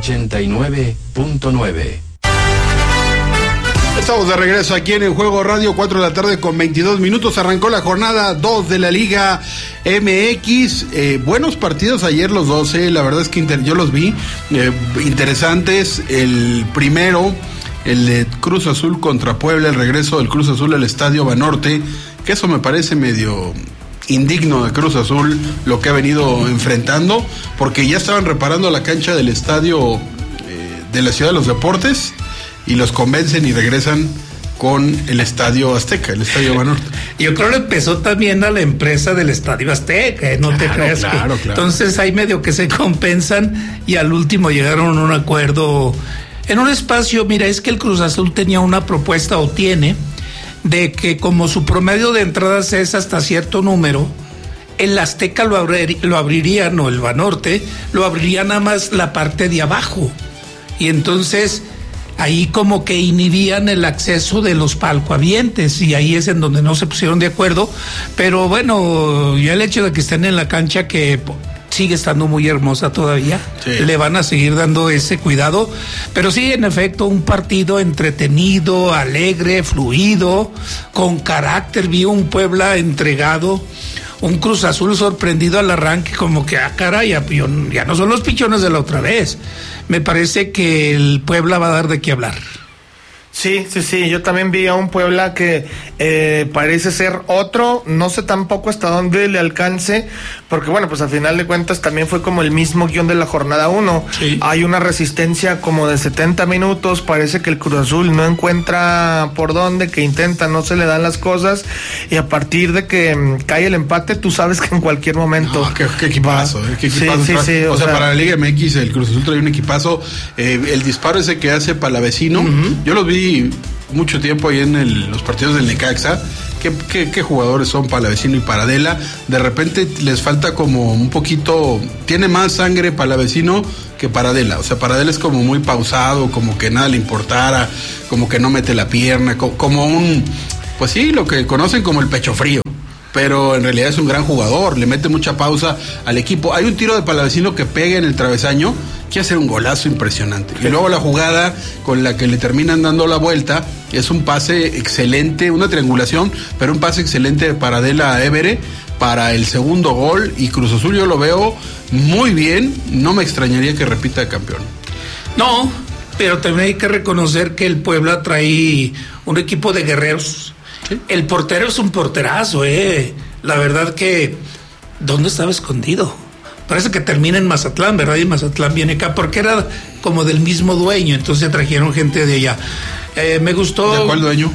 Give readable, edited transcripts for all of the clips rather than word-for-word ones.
89.9. Estamos de regreso aquí en Juego Radio, 4 de la tarde con 22 minutos. Arrancó la jornada 2 de la Liga MX. Buenos partidos ayer los 12, la verdad es que yo los vi interesantes. El primero, el de Cruz Azul contra Puebla, el regreso del Cruz Azul al Estadio Banorte, que eso me parece medio indigno de Cruz Azul, lo que ha venido enfrentando, porque ya estaban reparando la cancha del estadio de la Ciudad de los Deportes, y los convencen y regresan con el Estadio Azteca, el Estadio Banorte. Yo creo que empezó también a la empresa del Estadio Azteca, no te creas. Claro. Entonces ahí medio que se compensan y al último llegaron a un acuerdo en un espacio. Mira, es que el Cruz Azul tenía una propuesta, o tiene, de que como su promedio de entradas es hasta cierto número, el Azteca lo abriría, no, el Banorte, lo abriría nada más la parte de abajo. Y entonces ahí como que inhibían el acceso de los palcohabientes, y ahí es en donde no se pusieron de acuerdo. Pero bueno, ya el hecho de que estén en la cancha, que sigue estando muy hermosa todavía, sí, le van a seguir dando ese cuidado. Pero sí, en efecto, un partido entretenido, alegre, fluido, con carácter. Vi un Puebla entregado, un Cruz Azul sorprendido al arranque, como que, caray, ya no son los pichones de la otra vez. Me parece que el Puebla va a dar de qué hablar. Sí, yo también vi a un Puebla que parece ser otro, no sé tampoco hasta dónde le alcance, porque bueno, pues a final de cuentas también fue como el mismo guión de la jornada 1, sí. Hay una resistencia como de 70 minutos, parece que el Cruz Azul no encuentra por dónde, que intenta, no se le dan las cosas, y a partir de que cae el empate, tú sabes que en cualquier momento... No, qué equipazo, qué equipazo. Sí, o sea, para la Liga MX el Cruz Azul trae un equipazo, el disparo ese que hace Palavecino, yo los vi mucho tiempo ahí en los partidos del Necaxa. ¿Qué jugadores son Palavecino y Paradela? De repente les falta como un poquito, tiene más sangre Palavecino que Paradela. O sea, Paradela es como muy pausado, como que nada le importara, como que no mete la pierna, como un, pues sí, lo que conocen como el pecho frío. Pero en realidad es un gran jugador, le mete mucha pausa al equipo. Hay un tiro de Palavecino que pega en el travesaño, que hace un golazo impresionante. Y luego la jugada con la que le terminan dando la vuelta es un pase excelente, una triangulación, pero un pase excelente de Paradela a Évere para el segundo gol. Y Cruz Azul yo lo veo muy bien, no me extrañaría que repita de campeón. No, pero también hay que reconocer que el Puebla trae un equipo de guerreros. ¿Sí? El portero es un porterazo, La verdad que, ¿dónde estaba escondido? Parece que termina en Mazatlán, ¿verdad? Y Mazatlán viene acá, porque era como del mismo dueño, entonces trajeron gente de allá. Me gustó... ¿De cuál dueño?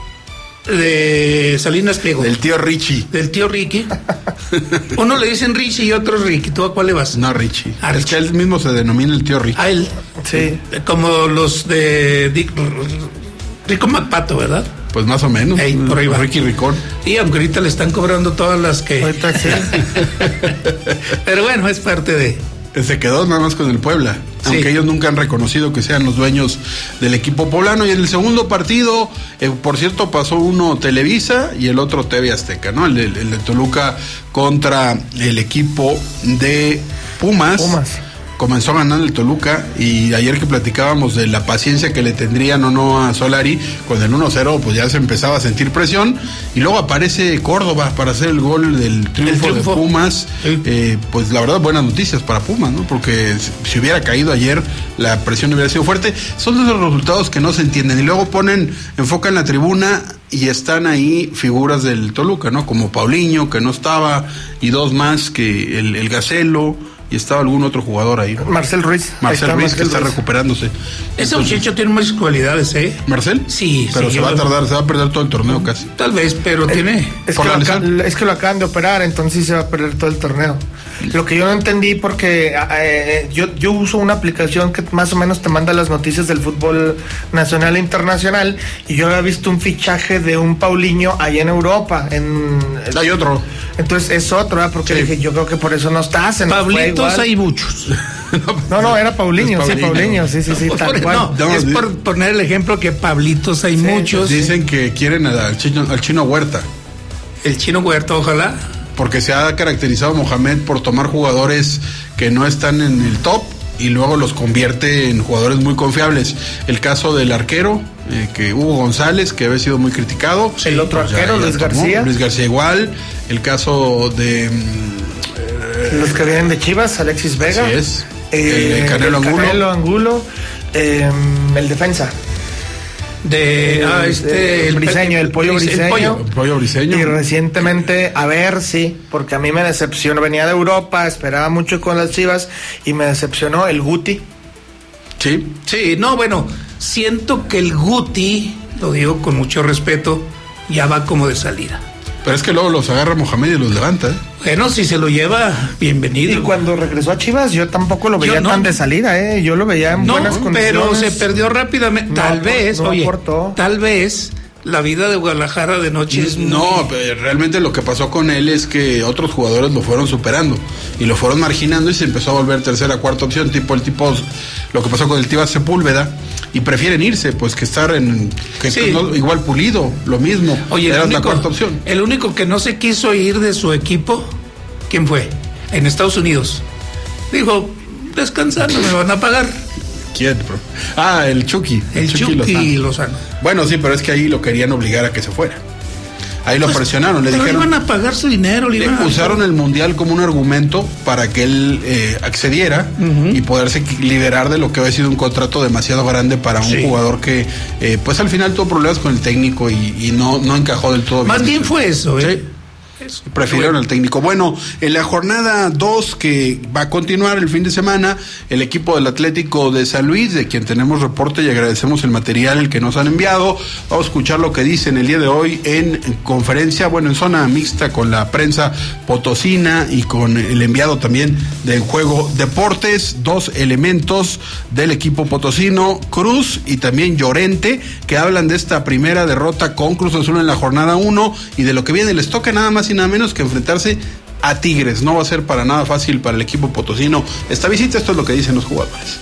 De Salinas Pliego. Del tío Richie. Del tío Ricky. Uno le dicen Richie y otro Ricky. ¿Tú a cuál le vas? No, Richie. Es que él mismo se denomina el tío Ricky. A él. Sí. Como los de Rico McPato, ¿verdad? Pues más o menos. Por ahí va. Ricky Ricón. Y aunque ahorita le están cobrando todas las que... Ahorita sí. Pero bueno, es parte de... Se quedó nada más con el Puebla, sí, aunque ellos nunca han reconocido que sean los dueños del equipo poblano. Y en el segundo partido, por cierto, pasó uno Televisa y el otro TV Azteca, ¿no? El de Toluca contra el equipo de Pumas. Comenzó ganando el Toluca, y ayer que platicábamos de la paciencia que le tendrían o no a Solari, con el 1-0 pues ya se empezaba a sentir presión, y luego aparece Córdoba para hacer el gol del triunfo de Pumas. Sí. Pues la verdad, buenas noticias para Pumas, ¿no? Porque si hubiera caído ayer, la presión hubiera sido fuerte. Son de esos resultados que no se entienden, y luego enfocan la tribuna y están ahí figuras del Toluca, ¿no? Como Paulinho, que no estaba, y dos más, que el Gacelo, y estaba algún otro jugador ahí, ¿no? Marcel Ruiz, que está recuperándose. Ese muchacho tiene muchas cualidades, ¿Marcel? Sí. Pero se va a perder todo el torneo casi. Tal vez, pero tiene... Es que lo acaban de operar, entonces sí se va a perder todo el torneo. Lo que yo no entendí, porque yo uso una aplicación que más o menos te manda las noticias del fútbol nacional e internacional, y yo había visto un fichaje de un Paulinho allá en Europa. Hay otro. Entonces es otro, ¿eh? Porque dije, yo creo que por eso no está. Pablitos hay muchos. No, era Paulinho, sí, tal cual. No, es por poner el ejemplo que Pablitos hay muchos. Dicen que quieren al Chino Huerta. El Chino Huerta, ojalá. Porque se ha caracterizado Mohamed por tomar jugadores que no están en el top y luego los convierte en jugadores muy confiables. El caso del arquero, que Hugo González, que había sido muy criticado. El otro arquero, Luis García. Luis García igual. El caso de... los que vienen de Chivas, Alexis Vega. Así es. El Canelo Angulo. El defensa. El Briseño, el Pollo Briseño. El Pollo Briseño. Y recientemente, porque a mí me decepcionó, venía de Europa, esperaba mucho con las Chivas y me decepcionó el Guti. Sí, no, bueno, siento que el Guti, lo digo con mucho respeto, ya va como de salida. Pero es que luego los agarra Mohamed y los levanta. Bueno, si se lo lleva, bienvenido. Y cuando regresó a Chivas, yo tampoco lo veía tan de salida, yo lo veía en buenas condiciones. Pero se perdió rápidamente. Tal vez la vida de Guadalajara de noche es muy... No, pero realmente lo que pasó con él es que otros jugadores lo fueron superando y lo fueron marginando y se empezó a volver tercera, cuarta opción, lo que pasó con el Tiva Sepúlveda, y prefieren irse pues que estar igual Pulido, lo mismo. Oye, era la cuarta opción. El único que no se quiso ir de su equipo, ¿quién fue? En Estados Unidos. Dijo, descansando, me van a pagar. ¿Quién, bro? El Chucky. El Chucky Lozano. Bueno, sí, pero es que ahí lo querían obligar a que se fuera. Ahí lo presionaron, le dijeron... iban a pagar su dinero. Usaron el Mundial como un argumento para que él accediera y poderse liberar de lo que había sido un contrato demasiado grande para un jugador que, pues al final tuvo problemas con el técnico y no encajó del todo. Más bien fue eso, Sí. Prefirieron al técnico. Bueno, en la jornada 2 que va a continuar el fin de semana, el equipo del Atlético de San Luis, de quien tenemos reporte y agradecemos el material que nos han enviado, vamos a escuchar lo que dicen el día de hoy en conferencia, en zona mixta con la prensa potosina y con el enviado también del Juego Deportes, 2 elementos del equipo potosino, Cruz y también Llorente, que hablan de esta primera derrota con Cruz Azul en la jornada 1 y de lo que viene. Les toca nada más y nada menos que enfrentarse a Tigres. No va a ser para nada fácil para el equipo potosino esta visita. Esto es lo que dicen los jugadores.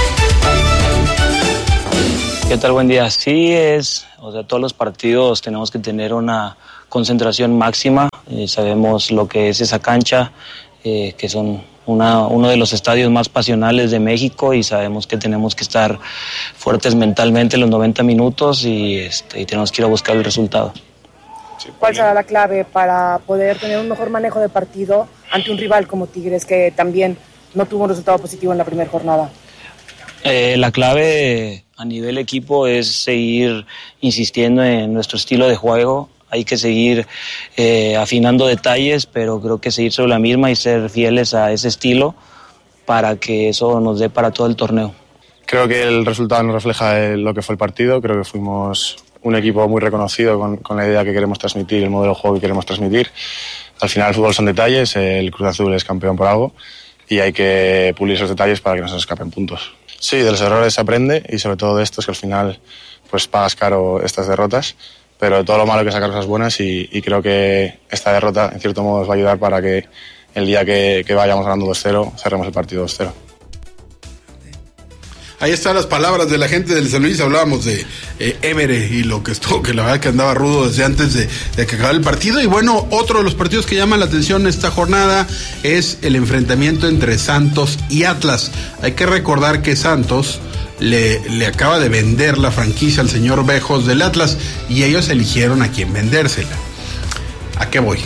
¿Qué tal? Buen día. Sí, todos los partidos tenemos que tener una concentración máxima. Sabemos lo que es esa cancha, que son uno de los estadios más pasionales de México, y sabemos que tenemos que estar fuertes mentalmente los 90 minutos y tenemos que ir a buscar el resultado. ¿Cuál será la clave para poder tener un mejor manejo de partido ante un rival como Tigres, que también no tuvo un resultado positivo en la primera jornada? La clave a nivel equipo es seguir insistiendo en nuestro estilo de juego. Hay que seguir afinando detalles, pero creo que seguir sobre la misma y ser fieles a ese estilo para que eso nos dé para todo el torneo. Creo que el resultado nos refleja lo que fue el partido. Creo que fuimos un equipo muy reconocido con la idea que queremos transmitir, el modelo de juego que queremos transmitir. Al final el fútbol son detalles, el Cruz Azul es campeón por algo y hay que pulir esos detalles para que no se nos escapen puntos. Sí, de los errores se aprende y sobre todo de estos, que al final pues pagas caro estas derrotas, pero de todo lo malo hay que sacar cosas buenas y creo que esta derrota en cierto modo nos va a ayudar para que el día que vayamos ganando 2-0 cerremos el partido 2-0. Ahí están las palabras de la gente del San Luis. Hablábamos de Évere y lo que estuvo, que la verdad que andaba rudo desde antes de que acabara el partido. Y bueno, otro de los partidos que llama la atención esta jornada es el enfrentamiento entre Santos y Atlas. Hay que recordar que Santos le acaba de vender la franquicia al señor Bejos del Atlas y ellos eligieron a quién vendérsela. ¿A qué voy?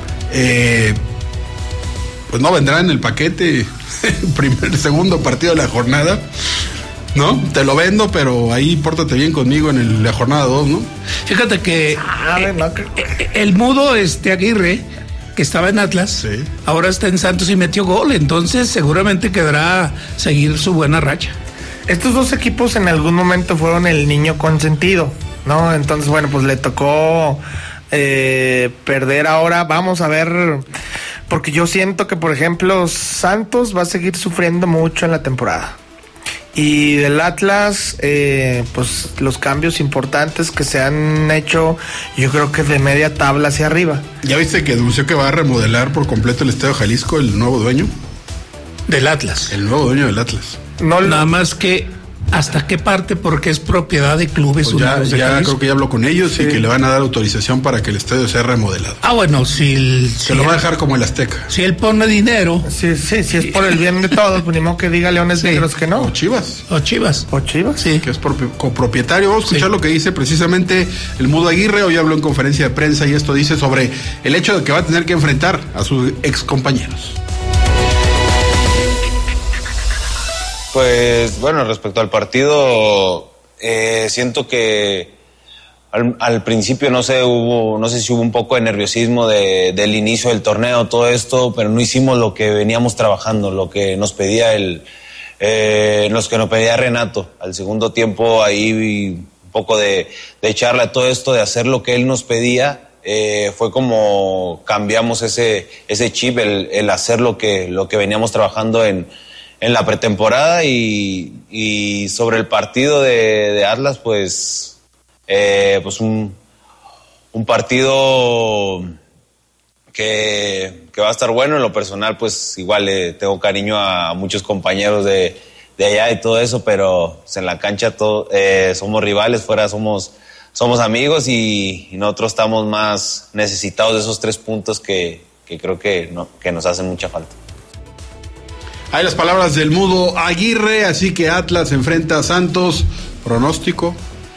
Pues no vendrá en el paquete segundo partido de la jornada, ¿no? Te lo vendo, pero ahí pórtate bien conmigo en la jornada 2, ¿no? Fíjate que el mudo Aguirre, que estaba en Atlas, sí, ahora está en Santos y metió gol, entonces seguramente quedará seguir su buena racha. Estos dos equipos en algún momento fueron el niño consentido, ¿no? Entonces, bueno, pues le tocó perder ahora. Vamos a ver, porque yo siento que, por ejemplo, Santos va a seguir sufriendo mucho en la temporada. Y del Atlas, pues los cambios importantes que se han hecho, yo creo que de media tabla hacia arriba. ¿Ya viste que anunció que va a remodelar por completo el Estadio Jalisco, el nuevo dueño? Del Atlas. El nuevo dueño del Atlas. No, nada más que ¿Hasta qué parte? Porque es propiedad de Clubes Pues Unidos de ya Jalisco. creo que ya habló con ellos Sí. y que le van a dar autorización para que el estadio sea remodelado. Bueno, Se lo va a dejar como el Azteca. si él pone dinero, Sí, es por el bien de todos, pues ni modo que diga Leones Negros que O no. Chivas, o Chivas. O Chivas. Sí. que es copropietario. Vamos a escuchar Sí. lo que dice precisamente el Mudo Aguirre. Hoy habló en conferencia de prensa y esto dice sobre el hecho de que va a tener que enfrentar a sus ex compañeros. Pues bueno, respecto al partido, siento que al principio no sé si hubo un poco de nerviosismo del inicio del torneo, todo esto, pero no hicimos lo que veníamos trabajando, lo que nos pedía Renato. Al segundo tiempo ahí un poco de echarle a todo esto, de hacer lo que él nos pedía. Fue como cambiamos ese chip, el hacer lo que veníamos trabajando en la pretemporada y sobre el partido de Atlas, pues un partido que va a estar bueno. En lo personal, pues igual tengo cariño a muchos compañeros de allá y todo eso, pero pues, en la cancha somos rivales, fuera somos amigos y nosotros estamos más necesitados de esos 3 puntos que creo que nos hacen mucha falta. Hay las palabras del Mudo Aguirre, así que Atlas enfrenta a Santos. ¿Pronóstico?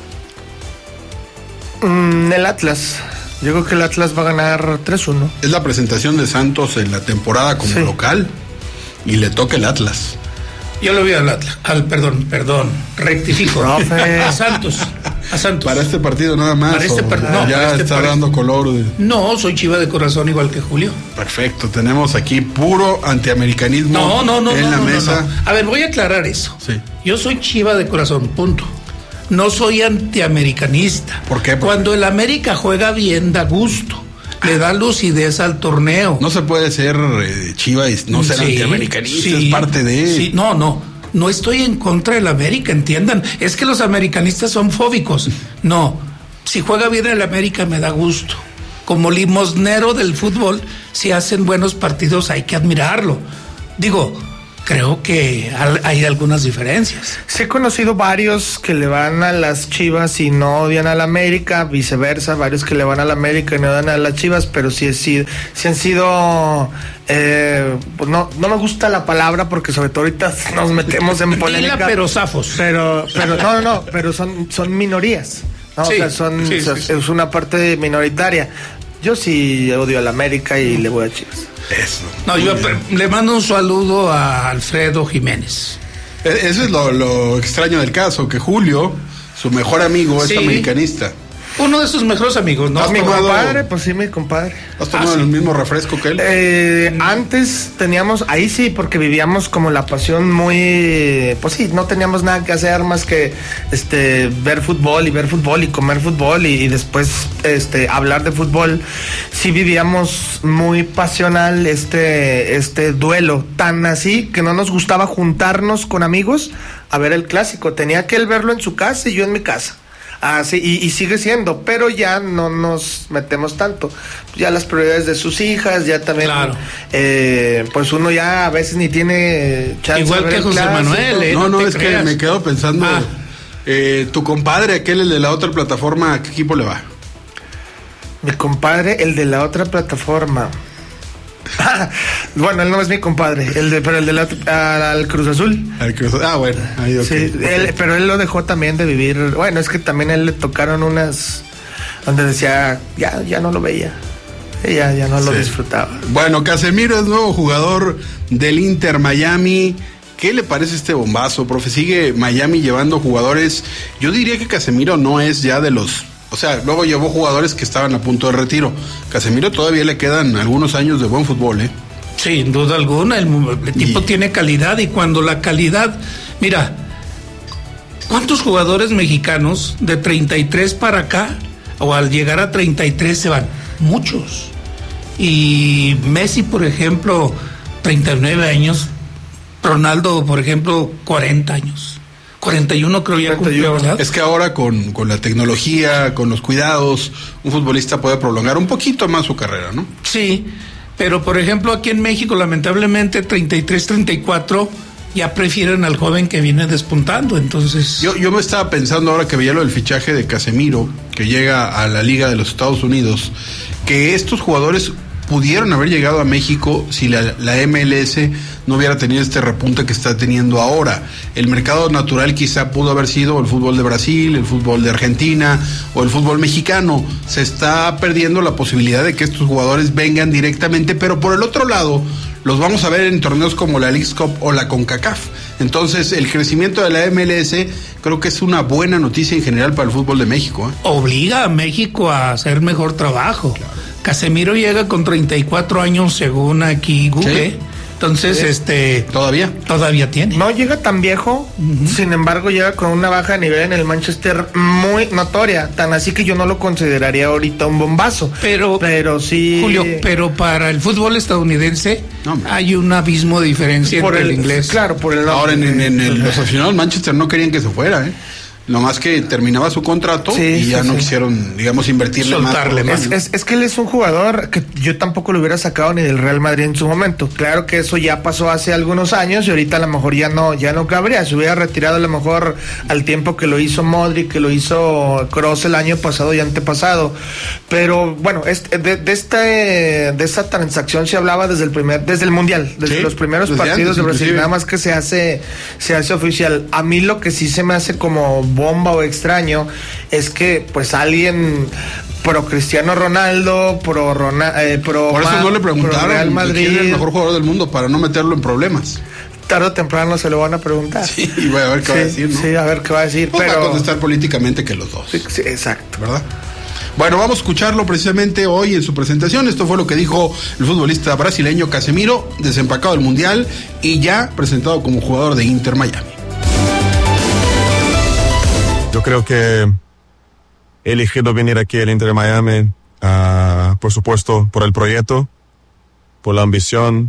El Atlas. Yo creo que el Atlas va a ganar 3-1. Es la presentación de Santos en la temporada como local y le toca el Atlas. Yo lo vi al Atlas. Perdón, rectifico. Profe. A Santos. Para este partido nada más. Para este partido. No, ya para este está partido. dando color. No, soy Chiva de corazón igual que Julio. Perfecto, tenemos aquí puro antiamericanismo en la mesa. No. A ver, voy a aclarar eso. Sí. Yo soy Chiva de corazón, punto. No soy antiamericanista. ¿Por qué? Cuando el América juega bien, da gusto. Le da lucidez al torneo. No se puede ser Chiva y no ser antiamericanista, es parte de... Sí, no estoy en contra del América, entiendan. Es que los americanistas son fóbicos. No, si juega bien el América me da gusto. Como limosnero del fútbol, si hacen buenos partidos hay que admirarlo. Digo, creo que hay algunas diferencias. Sí, he conocido varios que le van a las Chivas y no odian a la América, viceversa, varios que le van a la América y no odian a las Chivas, pero sí han sido pues no me gusta la palabra porque sobre todo ahorita nos metemos en polémica. Dila, pero zafos. Pero son minorías, ¿no? Sí, o sea, sí. es una parte minoritaria. Yo sí odio a la América y le voy a Chivas. Eso. No, yo le mando un saludo a Alfredo Jiménez. Eso es lo extraño del caso, que Julio, su mejor amigo, es Sí. americanista. Uno de sus mejores amigos, ¿no? ¿Has Mi tomado- compadre, pues sí, mi compadre. ¿Has tomado sí. el mismo refresco que él? Antes teníamos, ahí sí, porque vivíamos como la pasión muy, pues sí, no teníamos nada que hacer más que ver fútbol y comer fútbol y después hablar de fútbol. Sí vivíamos muy pasional este duelo, tan así que no nos gustaba juntarnos con amigos a ver el clásico. Tenía que él verlo en su casa y yo en mi casa. Sí, y sigue siendo, pero ya no nos metemos tanto. Ya las prioridades de sus hijas, ya también. Claro. Pues uno ya a veces ni tiene chance Igual de ver que el José clásico. Manuel, No, no te es creas. que me quedo pensando, tu compadre, aquel el de la otra plataforma, ¿a qué equipo le va? Mi compadre, el de la otra plataforma. Bueno, él no es mi compadre, pero el de al Cruz Azul. Bueno, ahí ok. Sí, pero él lo dejó también de vivir. Bueno, es que también a él le tocaron unas donde decía, ya no lo veía. Ya no lo Sí. disfrutaba. Bueno, Casemiro es nuevo jugador del Inter Miami. ¿Qué le parece este bombazo, profe? Sigue Miami llevando jugadores. Yo diría que Casemiro no es ya de los... O sea, luego llevó jugadores que estaban a punto de retiro. Casemiro todavía le quedan algunos años de buen fútbol, ¿eh? Sin duda alguna, el tipo tiene calidad y cuando la calidad... Mira, ¿cuántos jugadores mexicanos de 33 para acá o al llegar a 33 se van? Muchos. Y Messi, por ejemplo, 39 años. Ronaldo, por ejemplo, 40 años. 41 creo ya cumplió, ¿verdad? Es que ahora con la tecnología, con los cuidados, un futbolista puede prolongar un poquito más su carrera, ¿no? Sí, pero por ejemplo aquí en México lamentablemente 33, 34 ya prefieren al joven que viene despuntando. Entonces yo me estaba pensando ahora que veía lo del fichaje de Casemiro, que llega a la Liga de los Estados Unidos, que estos jugadores pudieron haber llegado a México si la MLS no hubiera tenido este repunte que está teniendo ahora. El mercado natural quizá pudo haber sido el fútbol de Brasil, el fútbol de Argentina o el fútbol mexicano. Se está perdiendo la posibilidad de que estos jugadores vengan directamente, pero por el otro lado los vamos a ver en torneos como la Leagues Cup o la CONCACAF. Entonces el crecimiento de la MLS creo que es una buena noticia en general para el fútbol de México. Obliga a México a hacer mejor trabajo. Claro. Casemiro llega con 34 años según aquí Google. Sí. Entonces, todavía tiene. No llega tan viejo, sin embargo llega con una baja de nivel en el Manchester muy notoria, tan así que yo no lo consideraría ahorita un bombazo. Pero sí, Julio, pero para el fútbol estadounidense hay un abismo de diferencia entre el inglés. Claro, por el ahora los aficionados del Manchester no querían que se fuera, nomás que terminaba su contrato y ya no quisieron, digamos, invertirle más. Es que él es un jugador que yo tampoco lo hubiera sacado ni del Real Madrid en su momento. Claro que eso ya pasó hace algunos años y ahorita a lo mejor ya no cabría. Se hubiera retirado a lo mejor al tiempo que lo hizo Modric, que lo hizo Kroos el año pasado y antepasado. Pero bueno, de esta transacción se hablaba desde el Mundial, desde los primeros partidos de Brasil, nada más que se hace oficial. A mí lo que sí se me hace como bomba o extraño es que pues alguien pro Cristiano Ronaldo, por eso no le preguntaron Real Madrid, quién es el mejor jugador del mundo para no meterlo en problemas. Tarde o temprano se lo van a preguntar. Sí, y voy a ver qué va a decir, ¿no? Sí, a ver qué va a decir. Pues pero va a contestar políticamente que los dos. Sí, exacto. ¿Verdad? Bueno, vamos a escucharlo precisamente hoy en su presentación. Esto fue lo que dijo el futbolista brasileño Casemiro, desempacado del Mundial y ya presentado como jugador de Inter Miami. Yo creo que he elegido venir aquí al Inter de Miami, por supuesto, por el proyecto, por la ambición,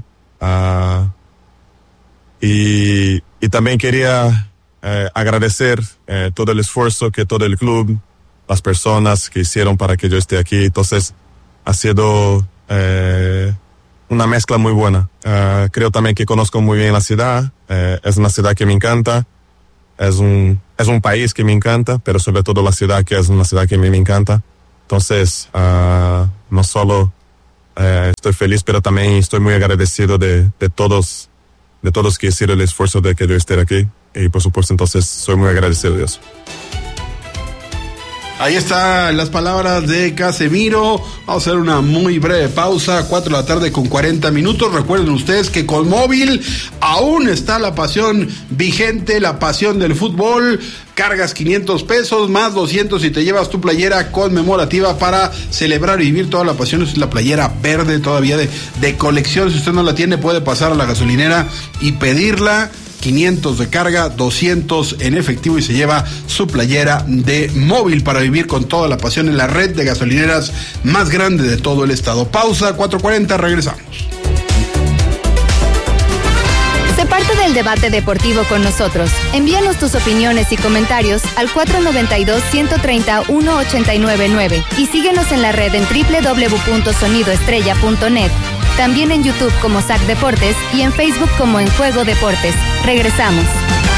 y también quería agradecer todo el esfuerzo que todo el club, las personas que hicieron para que yo esté aquí. Entonces, ha sido una mezcla muy buena. Creo también que conozco muy bien la ciudad, es una ciudad que me encanta. Es un país que me encanta, pero sobre todo la ciudad, que es una ciudad que a mí me encanta. Entonces, no solo estoy feliz, pero también estoy muy agradecido de todos que hicieron el esfuerzo de que yo esté aquí. Y por supuesto, entonces, soy muy agradecido de eso. Ahí están las palabras de Casemiro. Vamos a hacer una muy breve pausa, 4:40 p.m. Recuerden ustedes que con Móvil aún está la pasión vigente, la pasión del fútbol. Cargas 500 pesos más 200 y te llevas tu playera conmemorativa para celebrar y vivir toda la pasión. Es la playera verde todavía de colección. Si usted no la tiene, puede pasar a la gasolinera y pedirla. 500 de carga, 200 en efectivo y se lleva su playera de Móvil para vivir con toda la pasión en la red de gasolineras más grande de todo el estado. Pausa, 4:40, regresamos. Sé parte del debate deportivo con nosotros. Envíanos tus opiniones y comentarios al 492-130-1899 y síguenos en la red en www.sonidoestrella.net. También en YouTube como SAC Deportes y en Facebook como En Juego Deportes. Regresamos.